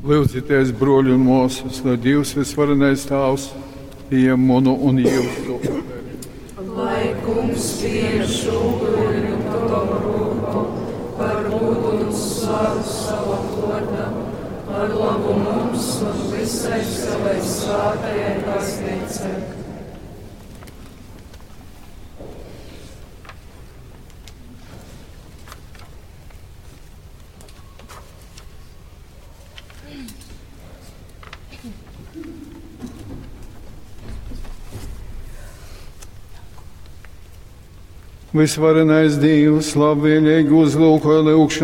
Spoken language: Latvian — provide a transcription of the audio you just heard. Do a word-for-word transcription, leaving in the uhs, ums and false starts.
Lūdzieties, broļi un mūsas, lai Dievs visvarenais Tēvs pieņem manu un jūsu. Lai Kungs pieņem šūpuļu un tavu roku par godu un slavu sava goda, par labu mums un visai savai svētajai baznīcai. Visvarenais Dievs, labvēlīgi uzlūkoja lūgšanu